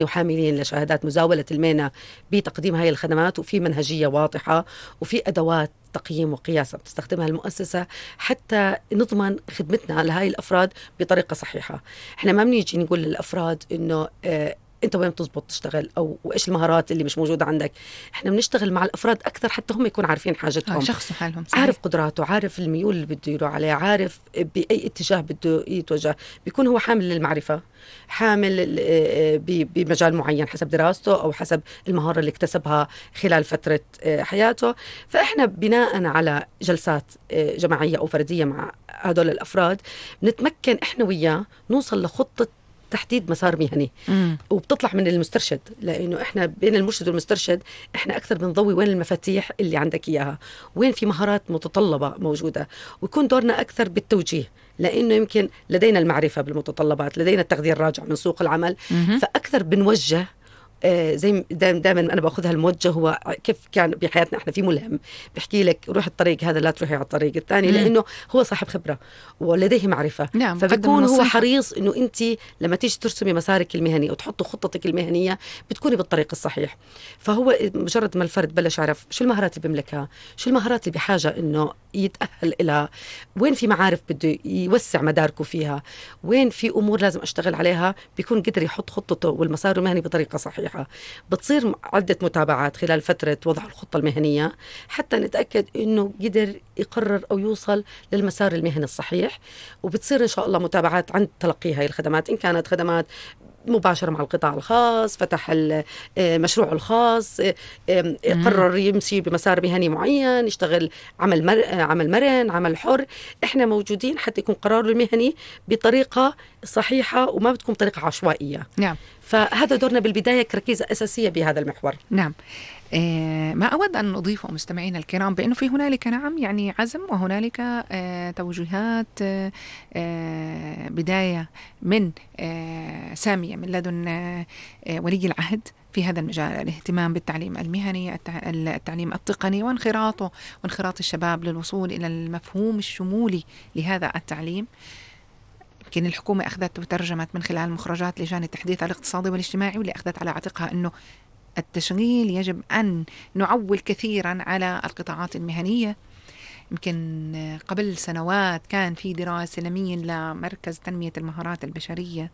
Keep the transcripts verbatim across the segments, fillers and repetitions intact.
وحاملين لشهادات مزاولة المهنة بتقديم هاي الخدمات، وفي منهجية واضحة وفي أدوات تقييم وقياس بتستخدمها المؤسسة حتى نضمن خدمتنا لهاي الأفراد بطريقة صحيحة. احنا ما بنيجي نقول للأفراد إنه اه انت وين بتزبط تشتغل او وايش المهارات اللي مش موجوده عندك. احنا بنشتغل مع الافراد اكثر حتى هم يكونوا عارفين حاجتهم، شخص حالهم، صحيح. عارف قدراته، عارف الميول اللي بده يروح عليه، عارف باي اتجاه بده يتوجه. بيكون هو حامل للمعرفه، حامل بمجال معين حسب دراسته او حسب المهاره اللي اكتسبها خلال فتره حياته. فاحنا بناء على جلسات جماعيه او فرديه مع هدول الافراد بنتمكن احنا وياه نوصل لخطه تحديد مسار مهني. مم. وبتطلع من المسترشد، لأنه إحنا بين المرشد والمسترشد إحنا أكثر بنضوي وين المفاتيح اللي عندك إياها، وين في مهارات متطلبة موجودة، ويكون دورنا أكثر بالتوجيه، لأنه يمكن لدينا المعرفة بالمتطلبات، لدينا التغذية الراجع من سوق العمل. مم. فأكثر بنوجه آه زي دائما أنا بأخذها الموجه هو كيف كان بحياتنا إحنا في ملهم بيحكي لك روح الطريق هذا لا تروحي على الطريق الثاني. مم. لأنه هو صاحب خبرة ولديه معرفة. نعم. فبيكون هو حريص إنه أنت لما تيجي ترسمي مسارك المهني وتحطوا خطتك المهنية بتكوني بالطريق الصحيح. فهو مجرد ما الفرد بلش يعرف شو المهارات اللي بيملكها، شو المهارات اللي بحاجة إنه يتأهل إلى، وين في معارف بده يوسع مداركه فيها، وين في أمور لازم أشتغل عليها، بيكون قدر يحط خطته والمسار المهني بطريقة صحيحة. بتصير عدة متابعات خلال فترة وضع الخطة المهنية حتى نتأكد إنه قدر يقرر أو يوصل للمسار المهني الصحيح. وبتصير إن شاء الله متابعات عند تلقي هاي الخدمات، إن كانت خدمات مباشرة مع القطاع الخاص، فتح المشروع الخاص، قرر يمشي بمسار مهني معين، يشتغل عمل مر... عمل مرن، عمل حر. احنا موجودين حتى يكون قراره المهني بطريقة صحيحة وما بتكون طريقة عشوائية. نعم. فهذا دورنا بالبداية كركيزة أساسية بهذا المحور. نعم. آه ما أود أن أضيفه مستمعينا الكرام بأنه في هنالك نعم يعني عزم، وهنالك آه توجيهات آه آه بداية من آه سامية من لدن آه ولي العهد في هذا المجال، الاهتمام بالتعليم المهني، التعليم التقني، وانخراطه وانخراط الشباب للوصول إلى المفهوم الشمولي لهذا التعليم. يمكن الحكومة أخذت وترجمت من خلال مخرجات لجان التحديث الاقتصادي والاجتماعي، واللي أخذت على عاتقها أنه التشغيل يجب أن نعول كثيرا على القطاعات المهنية. يمكن قبل سنوات كان في دراسة لمين لمركز تنمية المهارات البشرية،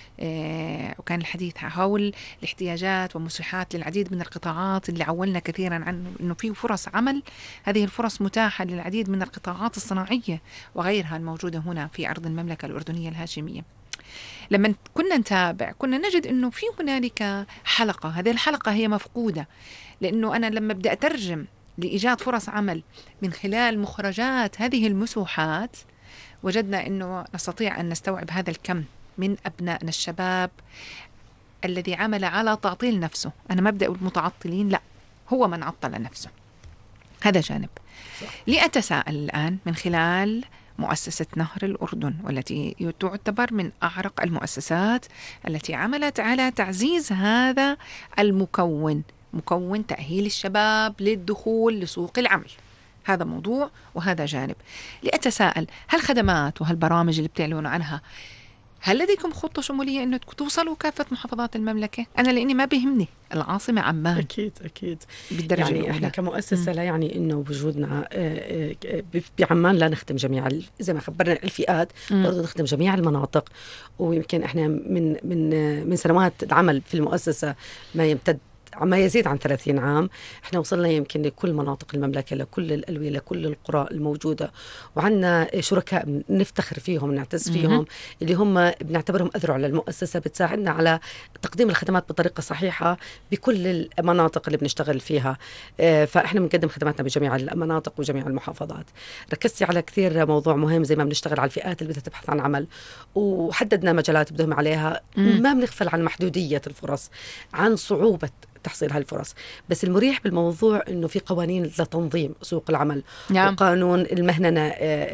وكان الحديث حول الاحتياجات ومساحات للعديد من القطاعات اللي عولنا كثيرا عنه أنه في فرص عمل. هذه الفرص متاحة للعديد من القطاعات الصناعية وغيرها الموجودة هنا في أرض المملكة الأردنية الهاشمية. لما كنا نتابع كنا نجد أنه في هنالك حلقة، هذه الحلقة هي مفقودة، لأنه أنا لما بدأ أترجم لإيجاد فرص عمل من خلال مخرجات هذه المسوحات وجدنا أنه نستطيع أن نستوعب هذا الكم من أبنائنا الشباب الذي عمل على تعطيل نفسه. أنا ما بدي أقول متعطلين، لا، هو من عطل نفسه. هذا جانب. لأتساءل الآن من خلال مؤسسة نهر الأردن، والتي تعتبر من أعرق المؤسسات التي عملت على تعزيز هذا المكون، مكون تأهيل الشباب للدخول لسوق العمل. هذا موضوع وهذا جانب. لأتساءل، هالخدمات وهالبرامج اللي بتعلنوا عنها، هل لديكم خطة شمولية أنه توصلوا كافة محافظات المملكة؟ أنا لأني ما بهمني العاصمة عمان. أكيد أكيد. بالدرجة يعني الأولى. إحنا كمؤسسة م. لا يعني إنه وجودنا بعمان لا نخدم جميع زي ما خبرنا الفئات، برضو نخدم جميع المناطق. ويمكن إحنا من من من سنوات العمل في المؤسسة ما يمتد ما يزيد عن ثلاثين عام، احنا وصلنا يمكن لكل مناطق المملكة، لكل الألوية، لكل القرى الموجودة، وعندنا شركاء نفتخر فيهم نعتز فيهم اللي هم بنعتبرهم أذرع للمؤسسة، بتساعدنا على تقديم الخدمات بطريقة صحيحة بكل المناطق اللي بنشتغل فيها. فاحنا بنقدم خدماتنا بجميع المناطق وجميع المحافظات. ركزتي على كثير موضوع مهم زي ما بنشتغل على الفئات اللي بدها تبحث عن عمل، وحددنا مجالات بدهم عليها. ما بنغفل عن محدودية الفرص، عن صعوبة تحصيل هالفرص، بس المريح بالموضوع انه في قوانين لتنظيم سوق العمل. نعم. وقانون المهنة،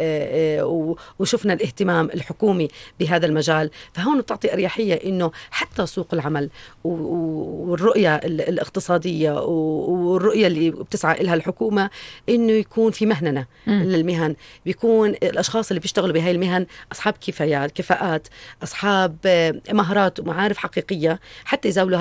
وشفنا الاهتمام الحكومي بهذا المجال، فهون بتعطي اريحية انه حتى سوق العمل والرؤية الاقتصادية والرؤية اللي بتسعى لها الحكومة انه يكون في مهنة للمهن، بيكون الاشخاص اللي بيشتغلوا بهاي المهن اصحاب كفايات كفاءات، اصحاب مهارات ومعارف حقيقية حتى يزاولوا